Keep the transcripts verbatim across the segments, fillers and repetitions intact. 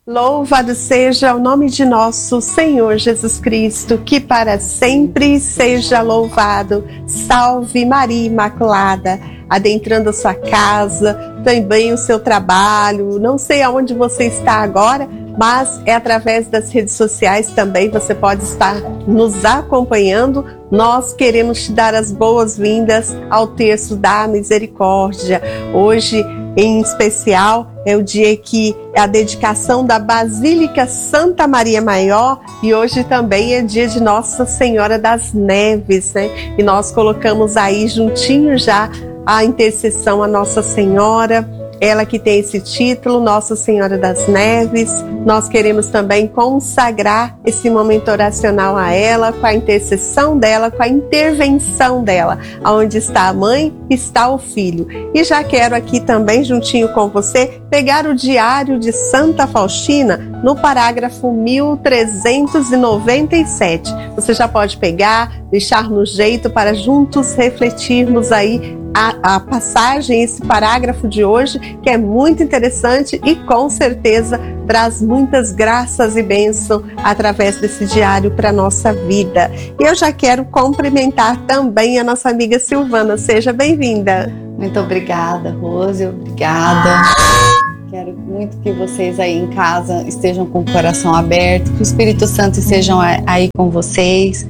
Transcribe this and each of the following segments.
Louvado seja o nome de nosso Senhor Jesus Cristo, que para sempre seja louvado. Salve Maria Imaculada, adentrando a sua casa, também o seu trabalho. Não sei aonde você está agora, mas é através das redes sociais também você pode estar nos acompanhando. Nós queremos te dar as boas-vindas ao Terço da Misericórdia. Hoje, em especial, é o dia que é a dedicação da Basílica Santa Maria Maior, e hoje também é dia de Nossa Senhora das Neves, né? E nós colocamos aí juntinho já a intercessão a Nossa Senhora, ela que tem esse título, Nossa Senhora das Neves. Nós queremos também consagrar esse momento oracional a ela, com a intercessão dela, com a intervenção dela. Onde está a mãe, está o filho. E já quero aqui também, juntinho com você, pegar o Diário de Santa Faustina no parágrafo mil trezentos e noventa e sete. Você já pode pegar, deixar no jeito para juntos refletirmos aí A, a passagem, esse parágrafo de hoje, que é muito interessante e com certeza traz muitas graças e bênçãos através desse diário para a nossa vida. E eu já quero cumprimentar também a nossa amiga Silvana. Seja bem-vinda. Muito obrigada, Rose, obrigada. Quero muito que vocês aí em casa estejam com o coração aberto, que o Espírito Santo esteja aí com vocês.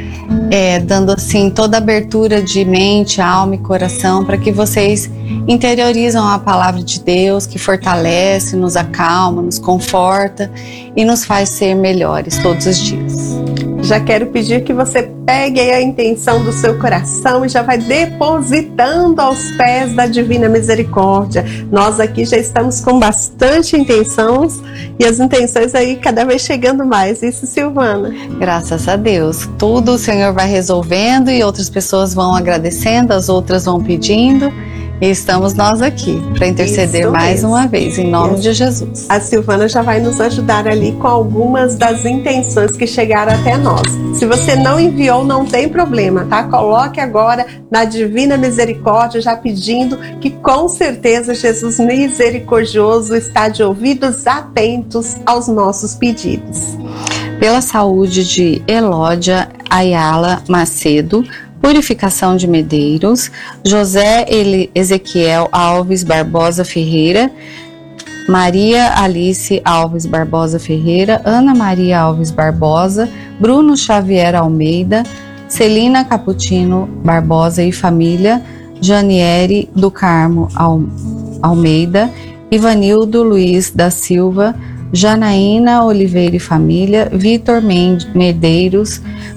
É, dando assim toda a abertura de mente, alma e coração para que vocês interiorizam a palavra de Deus, que fortalece, nos acalma, nos conforta e nos faz ser melhores todos os dias. Já quero pedir que você pegue aí a intenção do seu coração e já vai depositando aos pés da Divina Misericórdia. Nós aqui já estamos com bastante intenções e as intenções aí cada vez chegando mais. Isso, Silvana? Graças a Deus. Tudo o Senhor vai resolvendo e outras pessoas vão agradecendo, as outras vão pedindo. E estamos nós aqui para interceder Isso mais mesmo. uma vez, em nome Isso. de Jesus. A Silvana já vai nos ajudar ali com algumas das intenções que chegaram até nós. Se você não enviou, não tem problema, tá? Coloque agora na Divina Misericórdia, já pedindo que com certeza Jesus misericordioso está de ouvidos atentos aos nossos pedidos. Pela saúde de Elódia Ayala Macedo, Purificação de Medeiros, José Ezequiel Alves Barbosa Ferreira, Maria Alice Alves Barbosa Ferreira, Ana Maria Alves Barbosa, Bruno Xavier Almeida, Celina Caputino Barbosa e família, Janiere do Carmo Almeida, Ivanildo Luiz da Silva, Janaína Oliveira e família, Vitor Medeiros,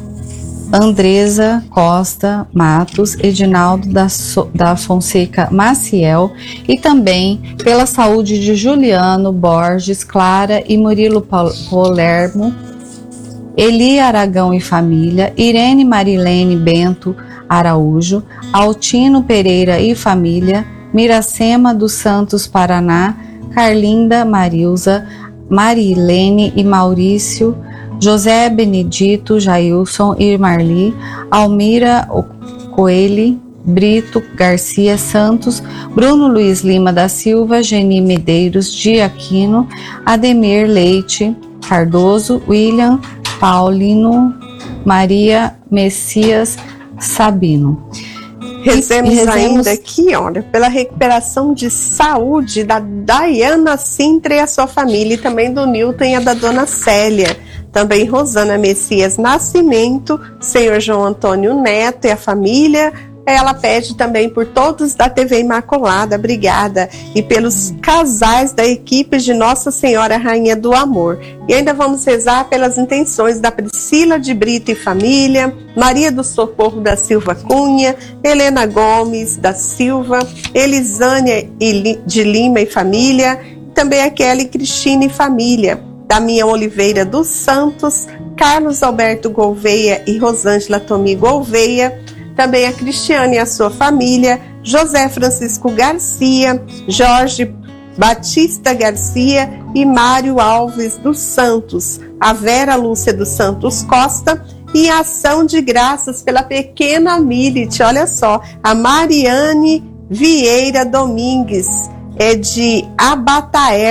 Andresa Costa Matos, Edinaldo da, so, da Fonseca Maciel, e também pela saúde de Juliano Borges, Clara e Murilo Palermo, Eli Aragão e família, Irene Marilene Bento Araújo, Altino Pereira e família, Miracema dos Santos Paraná, Carlinda Marilza, Marilene e Maurício, José Benedito, Jailson e Marli, Almira Coelho, Brito Garcia Santos, Bruno Luiz Lima da Silva, Geni Medeiros de Aquino, Ademir Leite Cardoso, William Paulino, Maria Messias Sabino. Rezemos, Rezemos ainda aqui, olha, pela recuperação de saúde da Dayana Sintra e a sua família, e também do Nilton e a da dona Célia. Também Rosana Messias Nascimento, senhor João Antônio Neto e a família. Ela pede também por todos da T V Imaculada, obrigada. E pelos casais da equipe de Nossa Senhora Rainha do Amor. E ainda vamos rezar pelas intenções da Priscila de Brito e família, Maria do Socorro da Silva Cunha, Helena Gomes da Silva, Elisânia de Lima e família, também a Kelly Cristina e família, Damião Oliveira dos Santos, Carlos Alberto Gouveia e Rosângela Tomi Gouveia, também a Cristiane e a sua família, José Francisco Garcia, Jorge Batista Garcia e Mário Alves dos Santos, a Vera Lúcia dos Santos Costa, e a ação de graças pela pequena Milit, olha só, a Mariane Vieira Domingues, é de Abataer,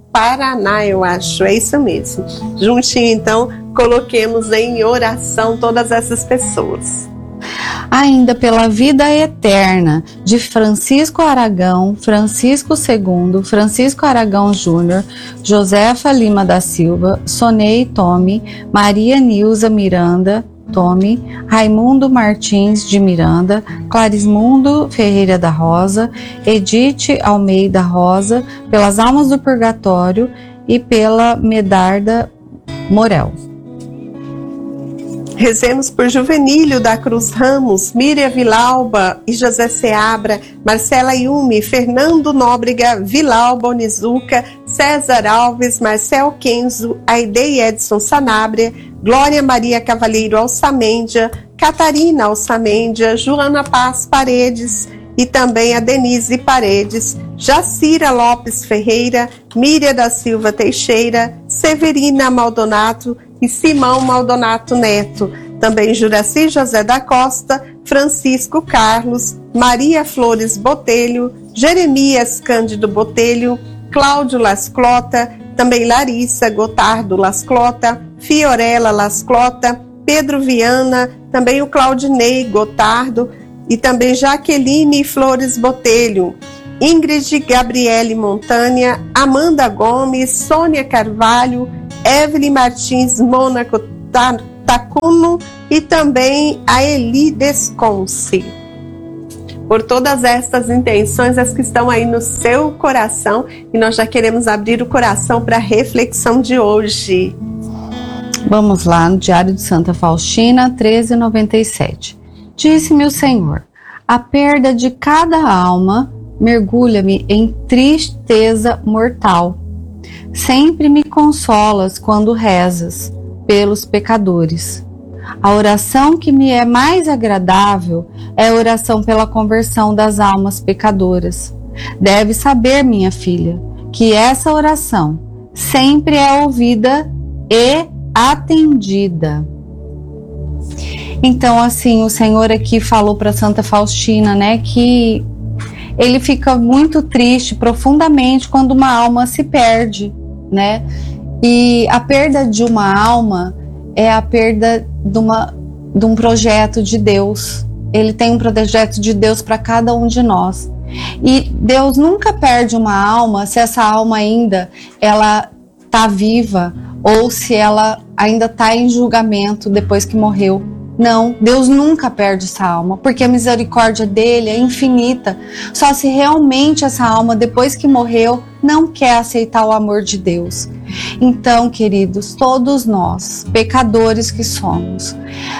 Paraná, eu acho, é isso mesmo. Juntinho, então, coloquemos em oração todas essas pessoas. Ainda pela vida eterna de Francisco Aragão, Francisco segundo, Francisco Aragão Júnior, Josefa Lima da Silva, Sonei Tome, Maria Nilza Miranda Tome, Raimundo Martins de Miranda, Clarismundo Ferreira da Rosa, Edith Almeida Rosa, pelas almas do purgatório e pela Medarda Morel. Rezemos por Juvenílio da Cruz Ramos, Miriam Vilauba e José Seabra, Marcela Yumi, Fernando Nóbrega, Vilauba Onizuka, César Alves, Marcel Kenzo, Aidei Edson Sanabria, Glória Maria Cavalheiro Alçamendia, Catarina Alçamendia, Joana Paz Paredes e também a Denise Paredes, Jacira Lopes Ferreira, Miriam da Silva Teixeira, Severina Maldonato e Simão Maldonato Neto, também Juraci José da Costa, Francisco Carlos, Maria Flores Botelho, Jeremias Cândido Botelho, Cláudio Lasclota, também Larissa Gotardo Lasclota, Fiorella Lasclota, Pedro Viana, também o Claudinei Gotardo e também Jaqueline Flores Botelho, Ingrid Gabriele Montanha, Amanda Gomes, Sônia Carvalho, Evelyn Martins Mônaco Tacuno e também a Eli Desconce. Por todas estas intenções, as que estão aí no seu coração, e nós já queremos abrir o coração para a reflexão de hoje. Vamos lá no Diário de Santa Faustina, treze noventa e sete. Disse-me o Senhor: a perda de cada alma mergulha-me em tristeza mortal. Sempre me consolas quando rezas pelos pecadores. A oração que me é mais agradável é a oração pela conversão das almas pecadoras. Deve saber, minha filha, que essa oração sempre é ouvida e atendida. Então, assim, o Senhor aqui falou para Santa Faustina, né, que ele fica muito triste profundamente quando uma alma se perde, né? E a perda de uma alma é a perda de, uma, de um projeto de Deus. Ele tem um projeto de Deus para cada um de nós. E Deus nunca perde uma alma se essa alma ainda ela está viva ou se ela ainda está em julgamento depois que morreu. Não, Deus nunca perde essa alma, porque a misericórdia dele é infinita. Só se realmente essa alma, depois que morreu, não quer aceitar o amor de Deus. Então, queridos, todos nós, pecadores que somos,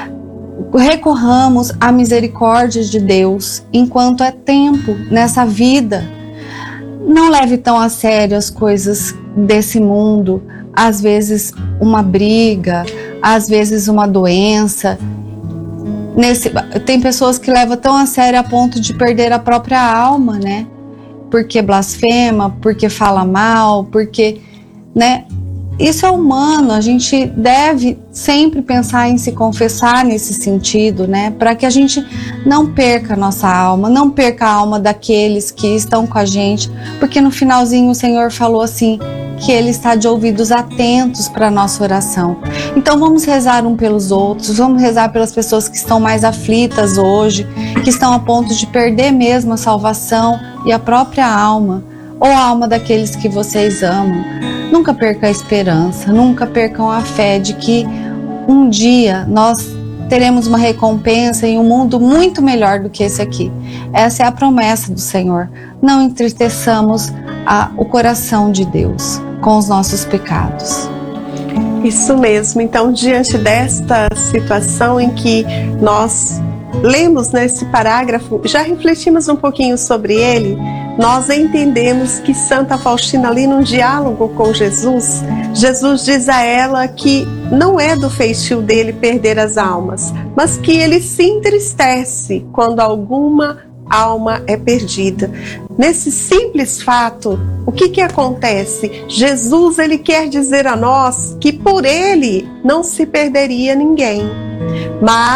recorramos à misericórdia de Deus enquanto é tempo nessa vida. Não leve tão a sério as coisas desse mundo, às vezes uma briga, às vezes uma doença. Nesse, tem pessoas que levam tão a sério a ponto de perder a própria alma, né? Porque blasfema, porque fala mal, porque, né? Isso é humano, a gente deve sempre pensar em se confessar nesse sentido, né? Para que a gente não perca a nossa alma, não perca a alma daqueles que estão com a gente, porque no finalzinho o Senhor falou assim, que Ele está de ouvidos atentos para a nossa oração. Então vamos rezar um pelos outros, vamos rezar pelas pessoas que estão mais aflitas hoje, que estão a ponto de perder mesmo a salvação e a própria alma, ou a alma daqueles que vocês amam. Nunca perca a esperança, nunca percam a fé de que um dia nós teremos uma recompensa em um mundo muito melhor do que esse aqui. Essa é a promessa do Senhor. Não entristeçamos a, o coração de Deus com os nossos pecados. Isso mesmo. Então, diante desta situação em que nós lemos nesse parágrafo, já refletimos um pouquinho sobre ele, nós entendemos que Santa Faustina, ali num diálogo com Jesus, Jesus diz a ela que não é do feitio dele perder as almas, mas que ele se entristece quando alguma alma é perdida. Nesse simples fato, o que que acontece? Jesus, ele quer dizer a nós que por ele não se perderia ninguém, mas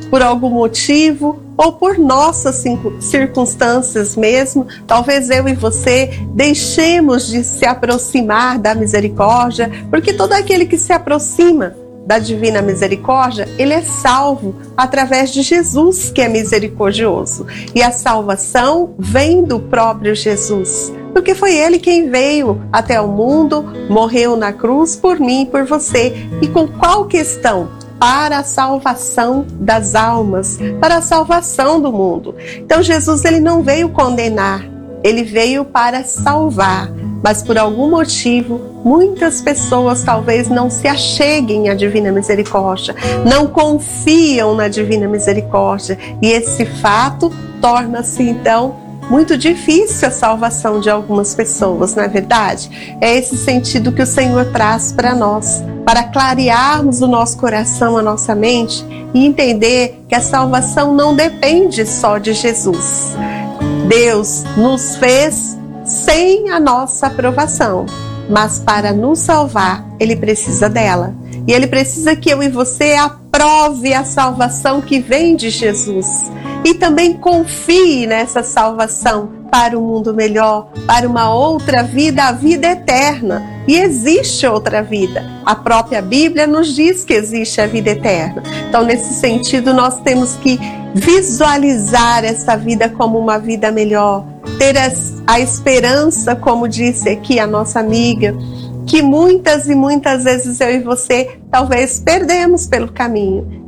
por algum motivo ou por nossas circunstâncias mesmo, talvez eu e você deixemos de se aproximar da misericórdia, porque todo aquele que se aproxima da divina misericórdia, ele é salvo através de Jesus, que é misericordioso. E a salvação vem do próprio Jesus, porque foi ele quem veio até o mundo, morreu na cruz por mim e por você. E com qual questão? Para a salvação das almas, para a salvação do mundo. Então Jesus, ele não veio condenar, ele veio para salvar. Mas por algum motivo, muitas pessoas talvez não se acheguem à divina misericórdia, não confiam na divina misericórdia. E esse fato torna-se então muito difícil a salvação de algumas pessoas, não é verdade? É esse sentido que o Senhor traz para nós, para clarearmos o nosso coração, a nossa mente e entender que a salvação não depende só de Jesus. Deus nos fez sem a nossa aprovação, mas para nos salvar, Ele precisa dela. E Ele precisa que eu e você aprove a salvação que vem de Jesus. E também confie nessa salvação para um mundo melhor, para uma outra vida, a vida eterna. E existe outra vida. A própria Bíblia nos diz que existe a vida eterna. Então, nesse sentido, nós temos que visualizar essa vida como uma vida melhor, ter a esperança, como disse aqui a nossa amiga, que muitas e muitas vezes eu e você talvez perdemos pelo caminho.